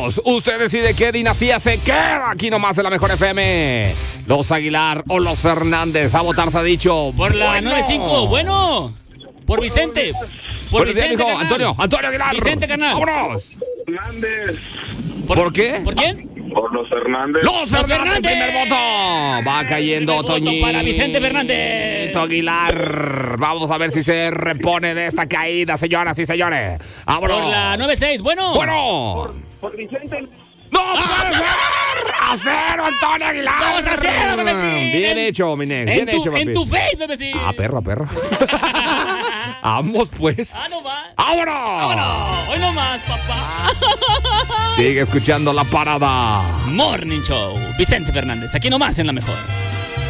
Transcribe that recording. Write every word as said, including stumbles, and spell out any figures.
Vámonos. Usted decide qué dinastía se queda aquí nomás en la Mejor F M. Los Aguilar o los Fernández. A votar se ha dicho. Por la bueno. nueve cinco. Bueno. Por Vicente. Por Buenos días, Vicente, mijo. carnal. Antonio, Antonio Aguilar. Vicente, carnal. Vámonos. Fernández. ¿Por, ¿Por qué? ¿Por quién? Por los Fernández. Los Fernández, Fernández. primer voto. Va cayendo Primer voto Toñito para Vicente Fernández. Aguilar. Vamos a ver si se repone de esta caída, señoras y señores. Vámonos. Por la nueve seis. Bueno. Bueno. Por Vicente. ¡No puede ser! ¡A cero, Antonio Aguilar! ¡Dos a cero, bebecín! Bien hecho, mi nene. Bien En tu, hecho, papi. en tu face, bebecín. Ah, perro, perro. Vamos, pues. Ah, no va. ¡Vámonos! Vámonos. Hoy no más, papá. Sigue escuchando La Parada. Morning Show. Vicente Fernández. Aquí nomás en la mejor.